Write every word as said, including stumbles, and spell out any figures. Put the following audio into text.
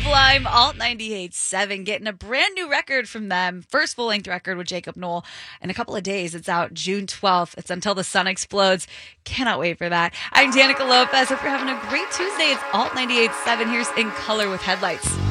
Sublime, Alt ninety-eight point seven, getting a brand new record from them. First full-length record with Jacob Noel in a couple of days. It's out June twelfth. It's Until the Sun Explodes. Cannot wait for that. I'm Danica Lopez. Hope you're having a great Tuesday. It's Alt ninety-eight point seven. Here's In Color with Headlights.